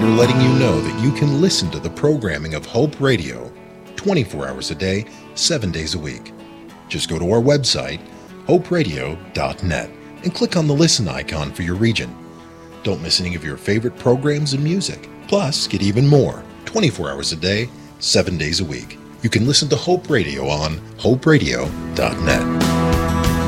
we're letting you know that you can listen to the programming of Hope Radio 24 hours a day, 7 days a week. Just go to our website, hoperadio.net, and click on the listen icon for your region. Don't miss any of your favorite programs and music. Plus, get even more 24 hours a day, 7 days a week. You can listen to Hope Radio on hoperadio.net.